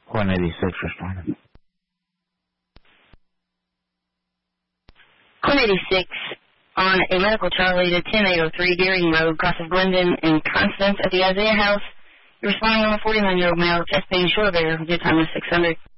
186 responding. 186 on a medical Charlie to 10803 Deering Road, cross of Glendon and Constance at the Isaiah House. You're responding on a 49-year-old male, chest pain, short of air, due time is 600.